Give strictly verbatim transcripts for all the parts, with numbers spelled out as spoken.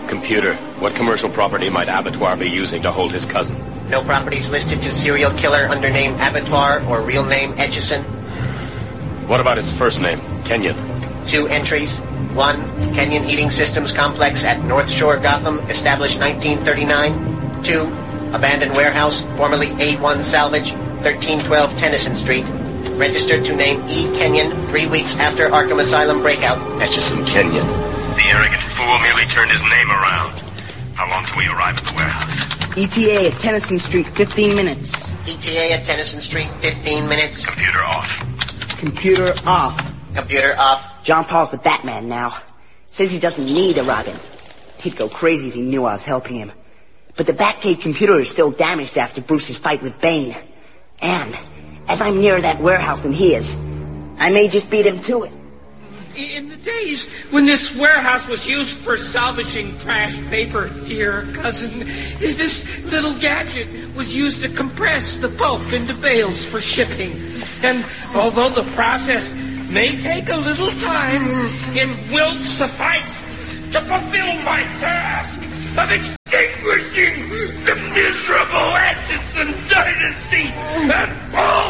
Computer, what commercial property might Abattoir be using to hold his cousin? No properties listed to serial killer under name Abattoir or real name Etchison. What about his first name, Kenyon? Two entries. One, Kenyon Heating Systems Complex at North Shore, Gotham, established nineteen thirty-nine. Two, abandoned warehouse, formerly A one Salvage, thirteen twelve Tennyson Street. Registered to name E. Kenyon three weeks after Arkham Asylum breakout. Etchison Kenyon. The arrogant fool merely turned his name around. How long till we arrive at the warehouse? E T A at Tennyson Street, fifteen minutes. E T A at Tennyson Street, fifteen minutes. Computer off. Computer off. Computer off. John Paul's the Batman now. Says he doesn't need a Robin. He'd go crazy if he knew I was helping him. But the Batcave computer is still damaged after Bruce's fight with Bane. And, as I'm nearer that warehouse than he is, I may just beat him to it. In the days when this warehouse was used for salvaging trash paper, dear cousin, this little gadget was used to compress the pulp into bales for shipping. And although the process may take a little time, it will suffice to fulfill my task of extinguishing the miserable Etchison dynasty and Paul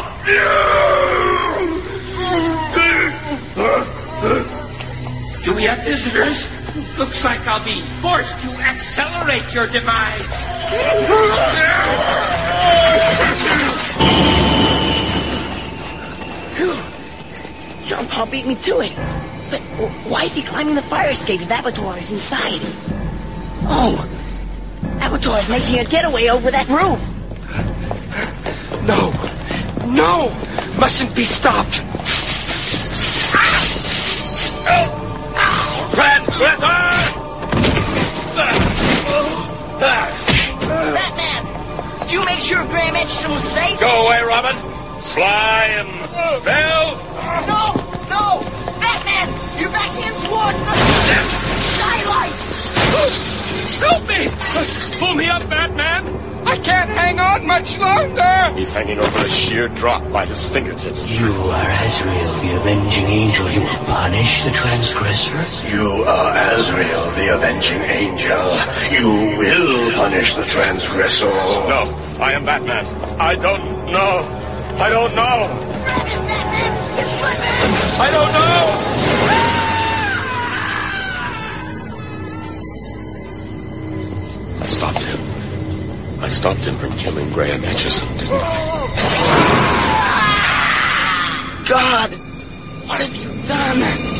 Do we have visitors? Looks like I'll be forced to accelerate your demise. John Paul beat me to it. But why is he climbing the fire escape if Abattoir is inside? Oh, Abattoir is making a getaway over that roof. No, no, mustn't be stopped. Oh. Transgressor! Batman! Did you make sure Graham Etchison was safe? Go away, Robin! Sly and Phil! No! No! Batman! You're backing him towards the skylight! Help me! Pull me up, Batman! I can't hang on much longer! He's hanging over a sheer drop by his fingertips. You are Azrael, the avenging angel. You will punish the transgressor. You are Azrael, the avenging angel. You will punish the transgressor. No, I am Batman. I don't know. I don't know. Grab him, Batman! It's Batman! I don't know. I stopped him. I stopped him from killing Graham Etchison, didn't I? God, what have you done?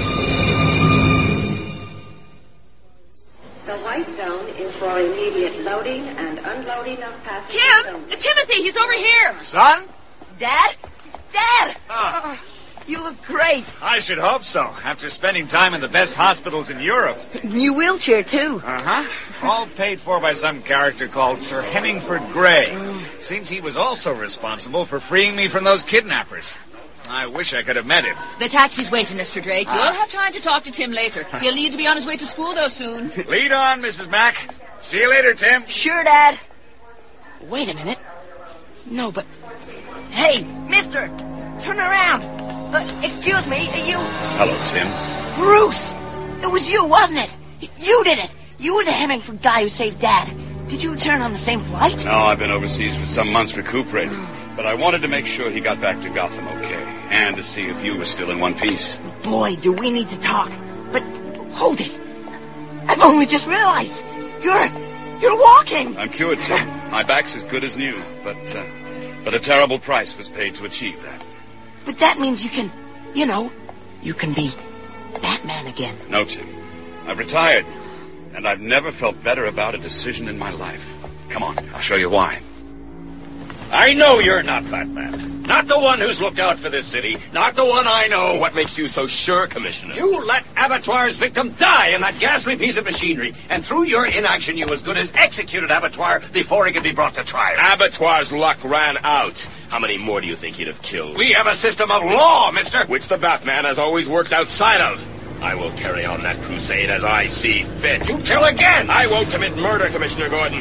The white zone is for immediate loading and unloading of passengers. Tim! Timothy, he's over here! Son? Dad? Dad! Ah. You look great. I should hope so, after spending time in the best hospitals in Europe. New wheelchair, too. Uh-huh. All paid for by some character called Sir Hemingford Grey. Seems he was also responsible for freeing me from those kidnappers. I wish I could have met him. The taxi's waiting, Mister Drake. You'll Ah. have time to talk to Tim later. He'll need to be on his way to school, though, soon. Lead on, Missus Mack. See you later, Tim. Sure, Dad. Wait a minute. No, but... Hey, mister! Turn around! Uh, excuse me, are you... Hello, Tim. Bruce! It was you, wasn't it? You did it! You were the Hemingford guy who saved Dad. Did you return on the same flight? No, I've been overseas for some months recuperating. But I wanted to make sure he got back to Gotham okay. And to see if you were still in one piece. Boy, do we need to talk. But hold it. I've only just realized. You're... You're walking. I'm cured, Tim. My back's as good as new. But, uh, but a terrible price was paid to achieve that. But that means you can, you know, you can be Batman again. No, Tim. I've retired. And I've never felt better about a decision in my life. Come on, I'll show you why. I know you're not Batman. Not the one who's looked out for this city. Not the one I know. What makes you so sure, Commissioner? You let Abattoir's victim die in that ghastly piece of machinery. And through your inaction, you as good as executed Abattoir before he could be brought to trial. Abattoir's luck ran out. How many more do you think he'd have killed? We have a system of law, mister. Which the Batman has always worked outside of. I will carry on that crusade as I see fit. You kill again. I won't commit murder, Commissioner Gordon.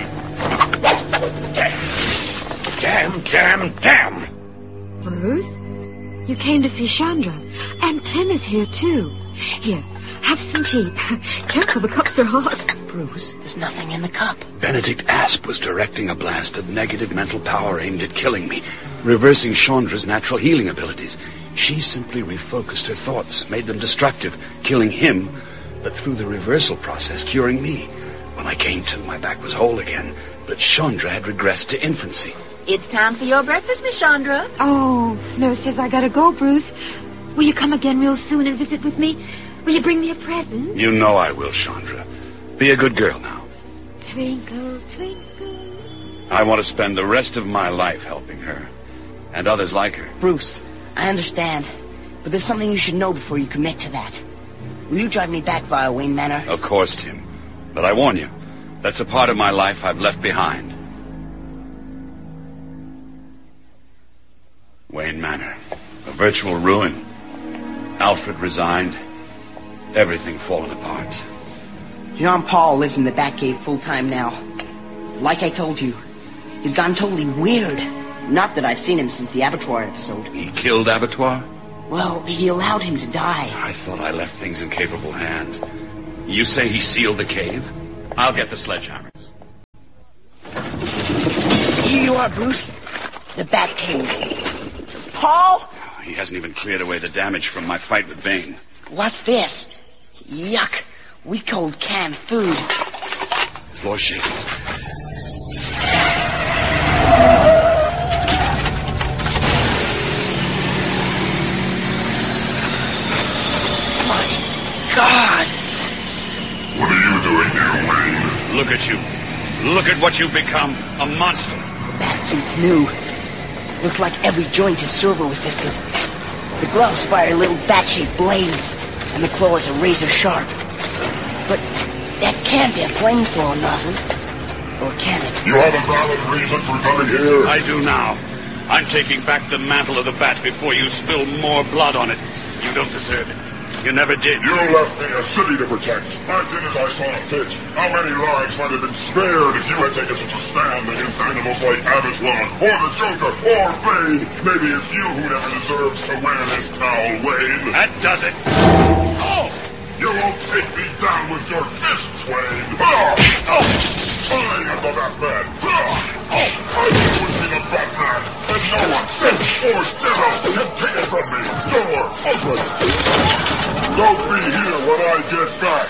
Damn, damn, damn. Bruce, you came to see Chandra, and Tim is here too. Here, Have some tea. Careful, the cups are hot. Bruce, there's nothing in the cup. Benedict Asp was directing a blast of negative mental power aimed at killing me, reversing Chandra's natural healing abilities. She simply refocused her thoughts, made them destructive, killing him, but through the reversal process, curing me. When I came to, my back was whole again, but Chandra had regressed to infancy. It's time for your breakfast, Miss Chandra. Oh, Nurse says I gotta go, Bruce. Will you come again real soon and visit with me? Will you bring me a present? You know I will, Chandra. Be a good girl now. Twinkle, twinkle. I want to spend the rest of my life helping her, and others like her. Bruce, I understand, but there's something you should know before you commit to that. Will you drive me back via Wayne Manor? Of course, Tim. But I warn you, that's a part of my life I've left behind. Wayne Manor. A virtual ruin. Alfred resigned. Everything fallen apart. Jean Paul lives in the Batcave full-time now. Like I told you, he's gone totally weird. Not that I've seen him since the Abattoir episode. He killed Abattoir? Well, he allowed him to die. I thought I left things in capable hands. You say he sealed the cave? I'll get the sledgehammers. Here you are, Bruce. The Batcave. Paul? He hasn't even cleared away the damage from my fight with Bane. What's this? Yuck. We cold canned food. Floor shaking. My God. What are you doing here, Wayne? Look at you. Look at what you've become. A monster. The bat suit's new. Looks like every joint is servo-assisted. The gloves fire little bat-shaped blades, and the claws are razor-sharp. But that can't be a flamethrower nozzle. Or can it? You have a valid reason for coming here? I do now. I'm taking back the mantle of the bat before you spill more blood on it. You don't deserve it. You never did. You left me a city to protect. I did as I saw fit. How many lives might have been spared if you had taken such a stand against animals like Abattoir, or the Joker, or Bane? Maybe it's you who never deserves to wear this cowl, Wayne. That does it. Oh! You won't take me down with your fists, Wayne. Ah! Oh! I am the Batman. Ah! Oh! I would be the Batman, and no one since or devil can take it from me. Door open. Don't be here when I get back.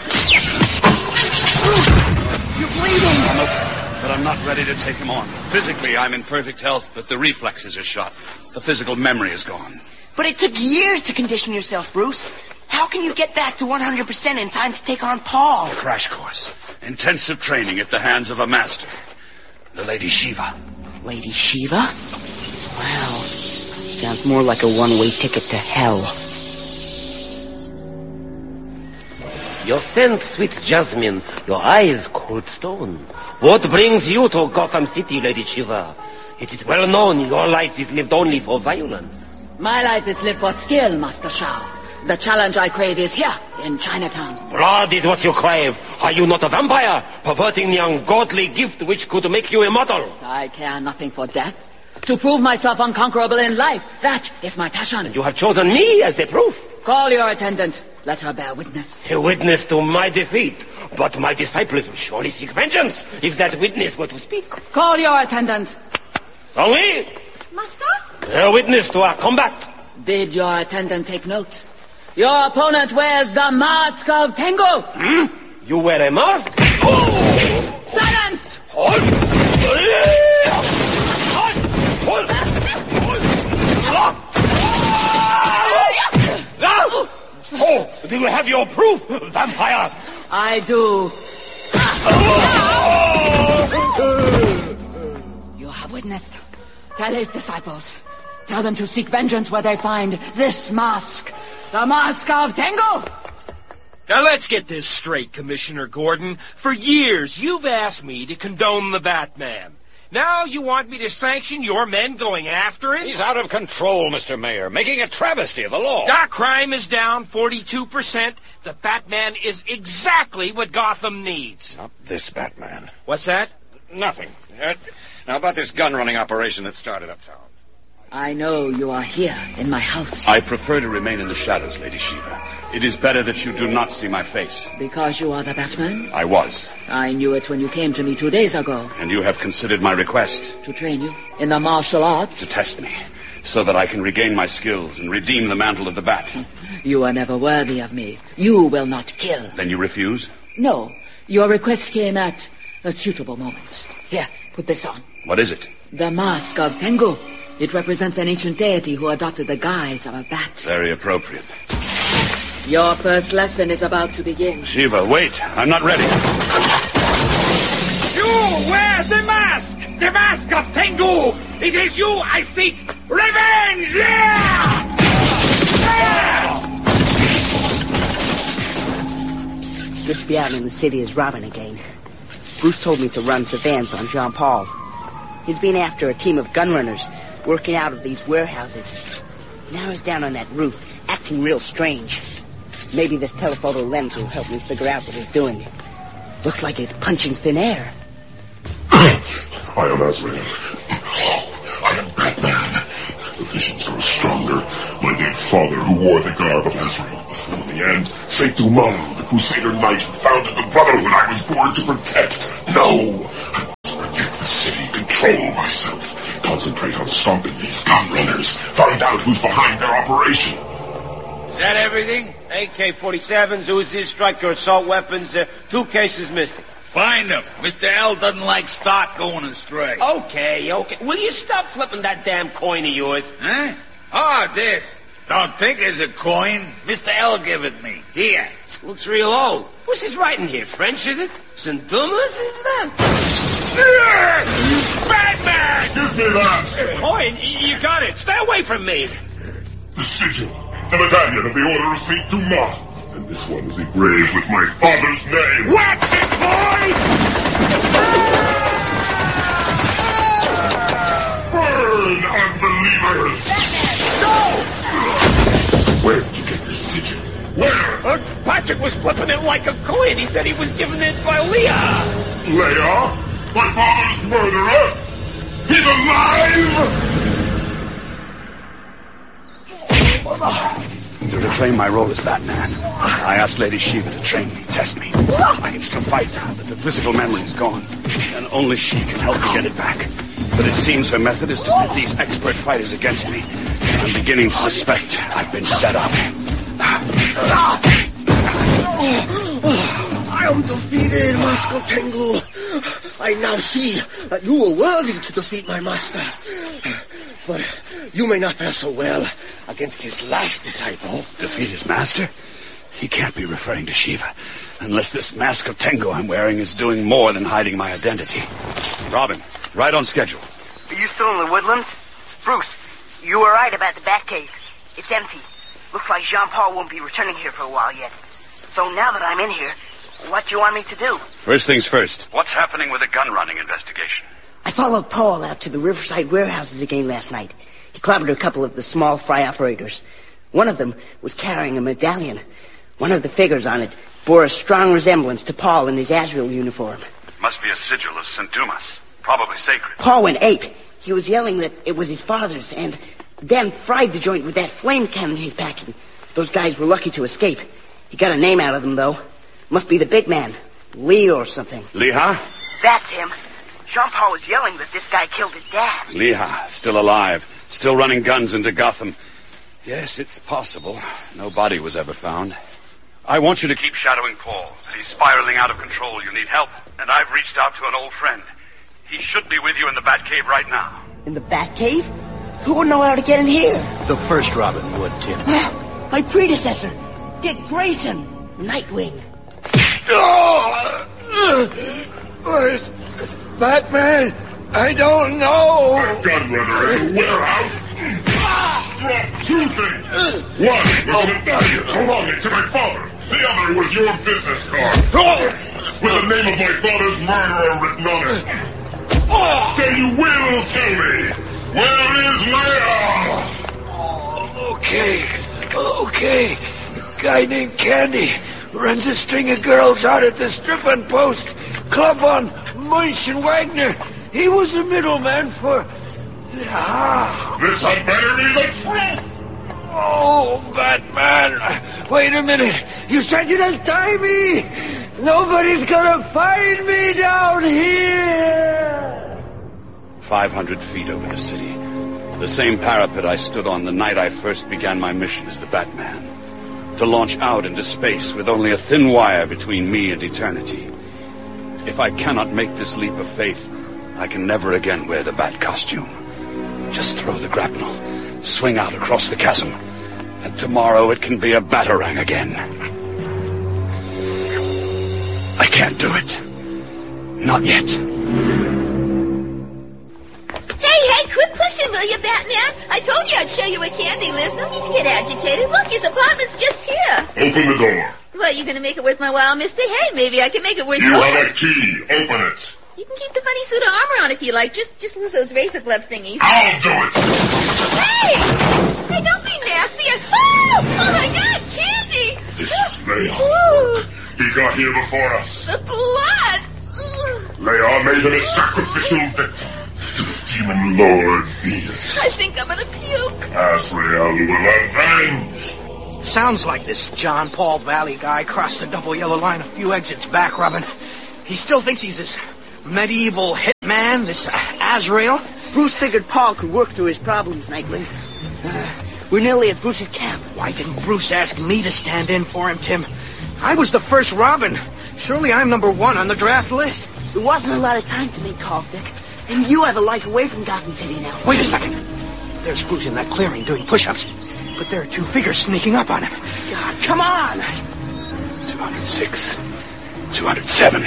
You're bleeding. I'm okay, but I'm not ready to take him on. Physically, I'm in perfect health, but the reflexes are shot. The physical memory is gone. But it took years to condition yourself, Bruce. How can you get back to one hundred percent in time to take on Paul? Crash course. Intensive training at the hands of a master. The Lady Shiva. Lady Shiva? Well, sounds more like a one-way ticket to hell. Your scent, sweet jasmine. Your eyes, cold stone. What brings you to Gotham City, Lady Shiva? It is well known your life is lived only for violence. My life is lived for skill, Master Shao. The challenge I crave is here, in Chinatown. Blood is what you crave. Are you not a vampire, perverting the ungodly gift which could make you immortal? I care nothing for death. To prove myself unconquerable in life, that is my passion. You have chosen me as the proof. Call your attendant. Let her bear witness. A witness to my defeat. But my disciples will surely seek vengeance if that witness were to speak. Call your attendant. Only Master? a witness to our combat. Bid your attendant take note. Your opponent wears the mask of Tengu. Hmm? You wear a mask? Oh! Silence! Hold! Hold! Hold! Oh, do you have your proof, vampire? I do. You have witnessed. Tell his disciples. Tell them to seek vengeance where they find this mask. The mask of Tengu! Now let's get this straight, Commissioner Gordon. For years, you've asked me to condone the Batman. Now you want me to sanction your men going after him? He's out of control, Mister Mayor, making a travesty of the law. Our crime is down forty-two percent. The Batman is exactly what Gotham needs. Not this Batman. What's that? Nothing. Uh, now, about this gun-running operation that started uptown. I know you are here in my house. I prefer to remain in the shadows, Lady Shiva. It is better that you do not see my face. Because you are the Batman? I was. I knew it when you came to me two days ago. And you have considered my request? To train you in the martial arts? To test me, so that I can regain my skills and redeem the mantle of the Bat. You are never worthy of me. You will not kill. Then you refuse? No. Your request came at a suitable moment. Here, put this on. What is it? The mask of Tengu. It represents an ancient deity who adopted the guise of a bat. Very appropriate. Your first lesson is about to begin. Shiva, wait. I'm not ready. You wear the mask! The mask of Tengu! It is you I seek! Revenge! Yeah! Yeah! Good to be out in the city as Robin again. Bruce told me to run surveillance on Jean Paul. He's been after a team of gunrunners working out of these warehouses. Now he's down on that roof, acting real strange. Maybe this telephoto lens will help me figure out what he's doing. Looks like he's punching thin air. I am Azrael. I am Batman. The visions grow stronger. My dead father, who wore the garb of Azrael, before me, and Saint Dumas, the Crusader Knight who founded the Brotherhood I was born to protect. No! I must protect the city, control myself, concentrate on stomping these gunrunners, find out who's behind their operation. Is that everything? A K forty-sevens, Uzis, striker assault weapons, uh, two cases missing. Find them. Mister L doesn't like stock going astray. Okay, okay. Will you stop flipping that damn coin of yours? Huh? Oh, this. Don't think it's a coin. Mister L gave it me. Here. Looks real old. What's his writing here? French, is it? Saint Dumas, is that? Batman! Give me that! Coin? You got it. Stay away from me. The sigil. The medallion of the Order of Saint Dumas. And this one is engraved with my father's name. Wax it, boy! Burn, unbelievers! No! Where did you get this sigil? Where? Uh, Patrick was flipping it like a coin. He said he was given it by Leah. Leah? My father's murderer? He's alive? To reclaim my role as Batman, I asked Lady Shiva to train me, test me. I can still fight now that the physical memory is gone, and only she can help me get it back. But it seems her method is to pit these expert fighters against me. I'm beginning to suspect I've been set up. I am defeated, Master Tengu. I now see that you were worthy to defeat my master. But you may not fare so well against his last disciple. Defeat his master? He can't be referring to Shiva, unless this mask of Tengu I'm wearing is doing more than hiding my identity. Robin, right on schedule. Are you still in the woodlands? Bruce, you were right about the Batcave. It's empty. Looks like Jean-Paul won't be returning here for a while yet. So now that I'm in here, what do you want me to do? First things first. What's happening with the gun running investigation? I followed Paul out to the Riverside warehouses again last night. He clobbered a couple of the small fry operators. One of them was carrying a medallion. One of the figures on it bore a strong resemblance to Paul in his Azrael uniform. Must be a sigil of Saint Dumas. Probably sacred. Paul went ape. He was yelling that it was his father's, and then fried the joint with that flame cannon he's packing. Those guys were lucky to escape. He got a name out of them, though. Must be the big man. Lee or something. Leha? That's him. Jean-Paul was yelling that this guy killed his dad. Leha, still alive. Still running guns into Gotham. Yes, it's possible. No body was ever found. I want you to keep shadowing Paul. He's spiraling out of control. You need help. And I've reached out to an old friend. He should be with you in the Batcave right now. In the Batcave? Who would know how to get in here? The first Robin would, Tim. My predecessor, Dick Grayson, Nightwing. Oh! Where's Batman? I don't know. A gunrunner in the warehouse? Drop two things. One was a medallion belonging to my father. The other was your business card. With the name of my father's murderer written on it. Say you will kill me. Where is Leah? Oh, okay. Okay. Guy named Candy runs a string of girls out at the strip-on post. Club on Munch and Wagner. He was the middleman for Yeah. This had better be the truth. Oh, Batman. Wait a minute. You said you'd untie me. Nobody's gonna find me down here. Five hundred feet over the city. The same parapet I stood on the night I first began my mission as the Batman. To launch out into space with only a thin wire between me and eternity. If I cannot make this leap of faith, I can never again wear the Bat costume. Just throw the grapnel, swing out across the chasm, and tomorrow it can be a Batarang again. I can't do it. Not yet. Hey, hey, quit pushing, will you, Batman? I told you I'd show you a candy list. No need to get agitated. Look, his apartment's just here. Open the door. Well, you gonna make it worth my while, mister? Hey, maybe I can make it worth You your have a key. Open it. You can keep the funny suit of armor on if you like. Just just lose those razor glove thingies. I'll do it. Hey! Hey, don't be nasty. Oh! Oh, my God, candy! This is Leon. He got here before us. The blood! Leon made him a sacrificial victim to the demon lord Venus. I think I'm gonna puke. Azrael will avenge. Sounds like this John Paul Valley guy crossed the double yellow line a few exits back, Robin. He still thinks he's this medieval hitman, this uh, Azrael. Bruce figured Paul could work through his problems, Nightwing. Uh, we're nearly at Bruce's camp. Why didn't Bruce ask me to stand in for him, Tim? I was the first Robin. Surely I'm number one on the draft list. There wasn't a lot of time to make calls, Dick. And you have a life away from Gotham City now. Wait a second. There's Bruce in that clearing doing push-ups. But there are two figures sneaking up on him. God, come on! two hundred six. two hundred seven.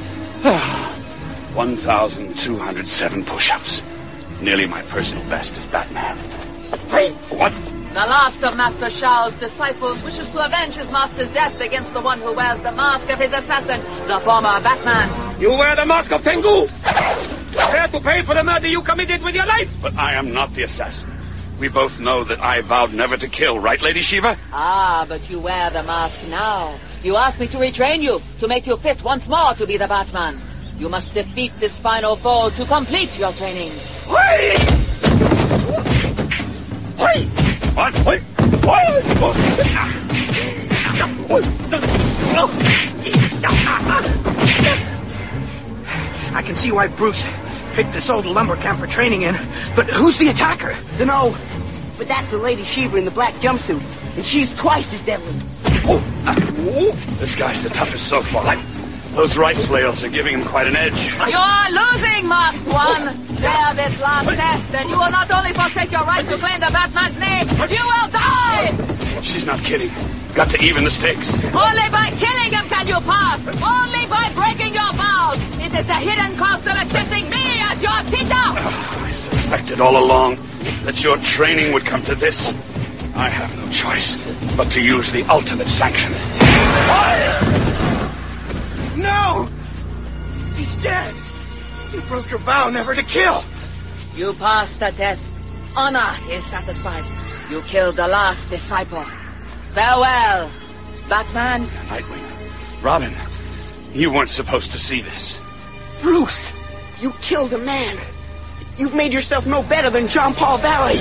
one thousand two hundred seven push-ups. Nearly my personal best as Batman. Wait! What? The last of Master Shao's disciples wishes to avenge his master's death against the one who wears the mask of his assassin, the former Batman. You wear the mask of Tengu! Prepare to pay for the murder you committed with your life! But I am not the assassin. We both know that I vowed never to kill, right, Lady Shiva? Ah, but you wear the mask now. You asked me to retrain you, to make you fit once more to be the Batman. You must defeat this final foe to complete your training. Wait! Wait! What? Wait! What? I can see why Bruce picked this old lumber camp for training in, but who's the attacker? Dunno. But that's the Lady Shiva in the black jumpsuit, and she's twice as deadly. Oh, uh, oh. This guy's the toughest so far. Those rice flails are giving him quite an edge. You are losing, Masked One. Dare this last test, and you will not only forsake your right to claim the Batman's name, you will die! She's not kidding. Got to even the stakes. Only by killing him can you pass. Only by breaking your vows. It is the hidden cost of accepting me as your teacher. Oh, I suspected all along that your training would come to this. I have no choice but to use the ultimate sanction. No! He's dead. You broke your vow never to kill. You passed the test. Honor is satisfied. You killed the last disciple. Farewell, Batman. Nightwing. Robin, you weren't supposed to see this. Bruce, you killed a man. You've made yourself no better than John Paul Valley.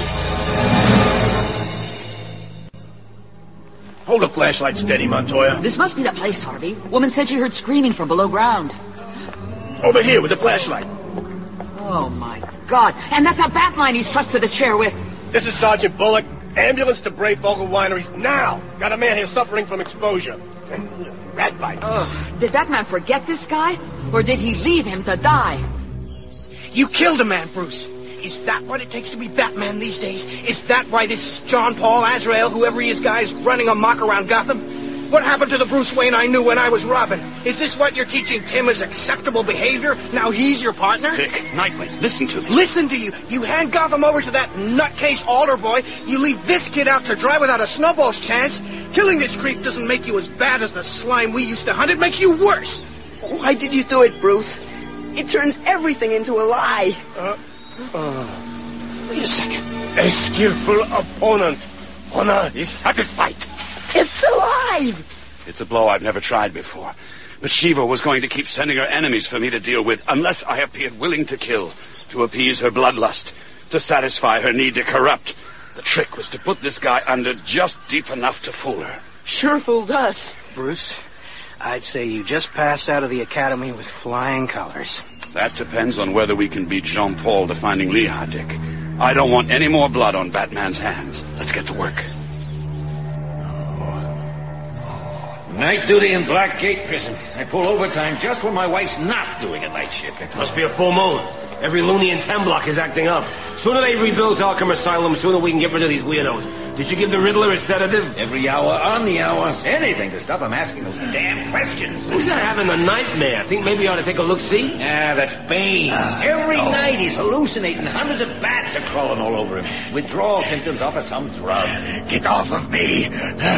Hold the flashlight steady, Montoya. This must be the place, Harvey. Woman said she heard screaming from below ground. Over here with the flashlight. Oh, my God. And that's a Batline he's trusted the chair with. This is Sergeant Bullock. Ambulance to Brayfogle Wineries now. Got a man here suffering from exposure. And rat bites. Oh, did Batman forget this guy? Or did he leave him to die? You killed a man, Bruce. Is that what it takes to be Batman these days? Is that why this John Paul Azrael, whoever he is, guy is running amok around Gotham? What happened to the Bruce Wayne I knew when I was Robin? Is this what you're teaching Tim as acceptable behavior? Now he's your partner? Dick, Nightwing, listen to me. Listen to you. You hand Gotham over to that nutcase altar boy. You leave this kid out to dry without a snowball's chance. Killing this creep doesn't make you as bad as the slime we used to hunt. It makes you worse. Why did you do it, Bruce? It turns everything into a lie. Uh, uh, wait a second. A skillful opponent. Honor is satisfied. It's alive! It's a blow I've never tried before. But Shiva was going to keep sending her enemies for me to deal with, unless I appeared willing to kill, to appease her bloodlust. to satisfy her need to corrupt. The trick was to put this guy under just deep enough to fool her. Sure fooled us. Bruce, I'd say you just passed out of the academy with flying colors. That depends on whether we can beat Jean-Paul to finding Leha, Dick. I don't want any more blood on Batman's hands. Let's get to work. Night duty in Blackgate Prison. I pull overtime just when my wife's not doing a night shift. It must be a full moon. Every loony in ten block is acting up. Sooner they rebuild Arkham Asylum, sooner we can get rid of these weirdos. Did you give the Riddler a sedative? Every hour on the hour. Anything to stop him asking those damn questions. Who's that having a nightmare? Think maybe you ought to take a look-see? Ah, that's Bane. Uh, Every no. night he's hallucinating. Hundreds of bats are crawling all over him. Withdrawal symptoms off of some drug. Get off of me.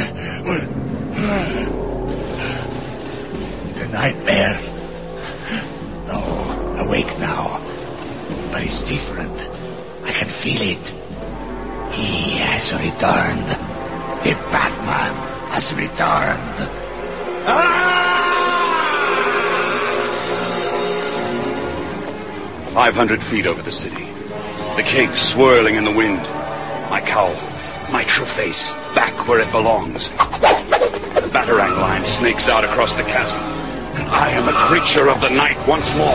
The nightmare. No, awake now. But it's different. I can feel it. He has returned. The Batman has returned. Ah! Five hundred feet over the city. The cape swirling in the wind. My cowl. My true face. Back where it belongs. The Batarang line snakes out across the chasm. And I am a creature of the night once more.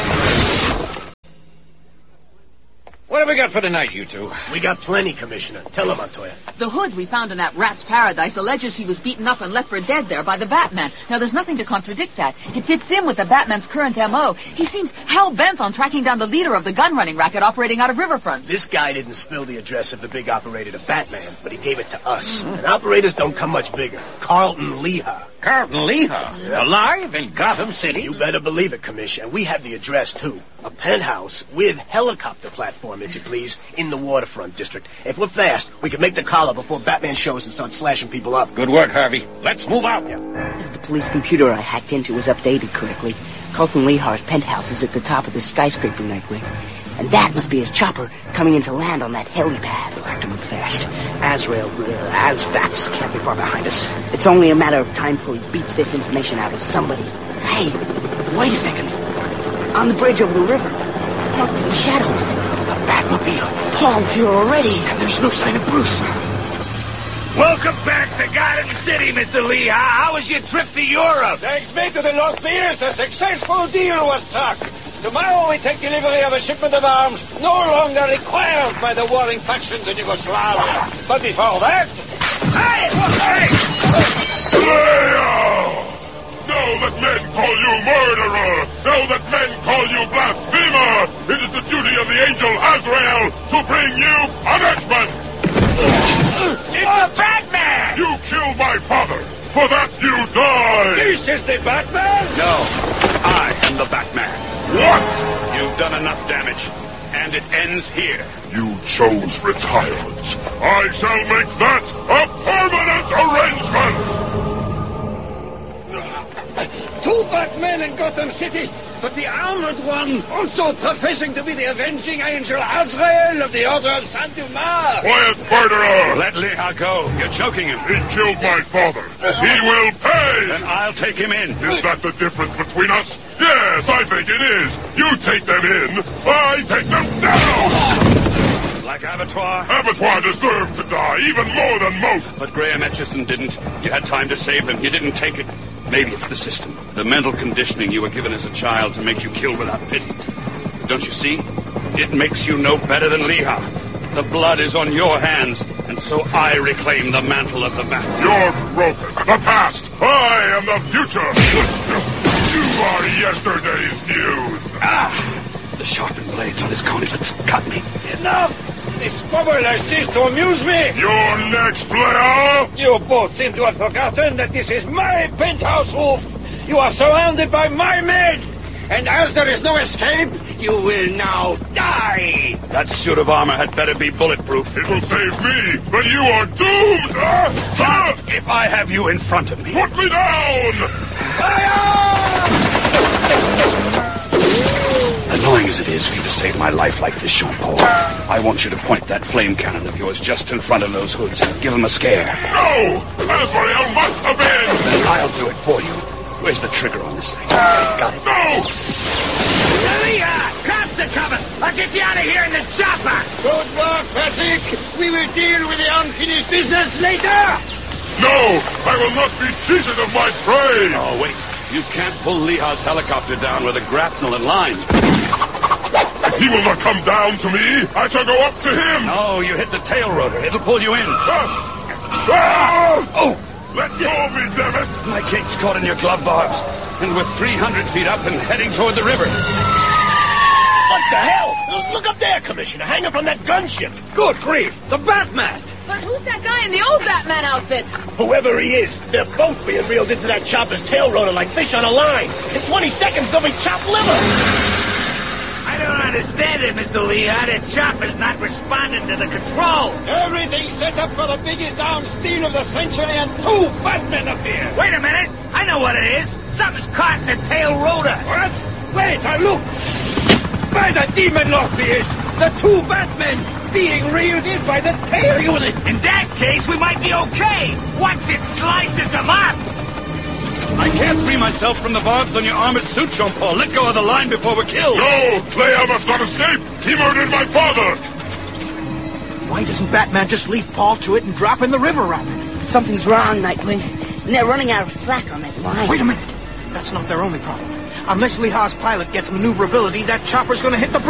What have we got for tonight, you two? We got plenty, Commissioner. Tell him, Montoya. The hood we found in that rat's paradise alleges he was beaten up and left for dead there by the Batman. Now, there's nothing to contradict that. It fits in with the Batman's current M O. He seems hell-bent on tracking down the leader of the gun-running racket operating out of Riverfront. This guy didn't spill the address of the big operator to Batman, but he gave it to us. Mm. And operators don't come much bigger. Carlton Leha. Carlton Leha? Yeah. Alive in Gotham City? You better believe it, Commissioner. We have the address, too. A penthouse with helicopter platform, if you please, in the waterfront district. If we're fast, we can make the collar before Batman shows and starts slashing people up. Good work, Harvey. Let's move out. Yeah. If the police computer I hacked into was updated correctly, Carlton Lehar's penthouse is at the top of the skyscraper, Nightwing. And that must be his chopper coming into land on that helipad. We'll have to move fast. Azrael, uh, Az-Bats can't be far behind us. It's only a matter of time before he beats this information out of somebody. Hey, wait a second. On the bridge over the river, parked in the shadows, a Batmobile. Paul's here already. And there's no sign of Bruce. Welcome back to Gotham City, Mister Leha. How was your trip to Europe? Thanks be to the North Beers, a successful deal was struck. Tomorrow we take delivery of a shipment of arms no longer required by the warring factions in Yugoslavia. But before that... Hey! Hey! Leha! Now that men call you murderer, now that men call you blasphemer, it is the duty of the angel Azrael to bring you punishment! It's the Batman! You killed my father! For that you die! This is the Batman? No, I am the Batman. What? You've done enough damage, and it ends here. You chose retirement. I shall make that a permanent arrangement! Two Batmen in Gotham City, but the armored one also professing to be the avenging angel Azrael of the Order of Saint Dumas. Quiet, murderer! Let Leha go. You're choking him. He killed my father. He will pay! Then I'll take him in. Is that the difference between us? Yes, I think it is. You take them in, I take them down! Like Abattoir? Abattoir deserved to die, even more than most. But Graham Etchison didn't. You had time to save him. You didn't take it. Maybe it's the system. The mental conditioning you were given as a child to make you kill without pity. Don't you see? It makes you no better than Leha. The blood is on your hands, and so I reclaim the mantle of the Bat. You're broken. The past. I am the future. You are yesterday's news. Ah! The sharpened blades on his gauntlets cut me. Enough! This bubble has ceased to amuse me! You're next, Leha! You both seem to have forgotten that this is my penthouse roof! You are surrounded by my men! And as there is no escape, you will now die! That suit of armor had better be bulletproof. It will save me, but you are doomed! Uh, uh, if I have you in front of me... Put me down! Annoying as it is for you to save my life like this, Jean-Paul, I want you to point that flame cannon of yours just in front of those hoods. Give them a scare. No! Azrael must have been! Then I'll do it for you. Where's the trigger on this thing? Got it. No! Leha! Cut! cops are coming. I'll get you out of here in the chopper. Good work, Patrick. We will deal with the unfinished business later. No, I will not be cheated of my prey. Oh, wait. You can't pull Leha's helicopter down with a grapnel and line. He will not come down to me. I shall go up to him. No, you hit the tail rotor. It'll pull you in. Ah! Ah! Oh! Let go of me, damn it! My cape's caught in your glove barbs. And we're three hundred feet up and heading toward the river. What the hell? Look up there, Commissioner, hanging from that gunship. Good grief, the Batman. But who's that guy in the old Batman outfit? Whoever he is, they're both being reeled into that chopper's tail rotor like fish on a line. In twenty seconds, they'll be chopped liver. I don't understand it, Mister Leha. The chopper's not responding to the control. Everything's set up for the biggest armed steal of the century, and two Batmen appear. Wait a minute. I know what it is. Something's caught in the tail rotor. What? Wait, I look. By the demon Orpheus, the two Batmen being reeled in by the tail unit. In that case, we might be okay. Once it slices them up. I can't free myself from the barbs on your armored suit, Jean-Paul. Let go of the line before we're killed. No, Leha must not escape. He murdered my father. Why doesn't Batman just leave Paul to it and drop in the river rapid? Something's wrong, Nightwing. And they're running out of slack on that line. Wait a minute. That's not their only problem. Unless Leha's pilot gets maneuverability, that chopper's going to hit the bridge.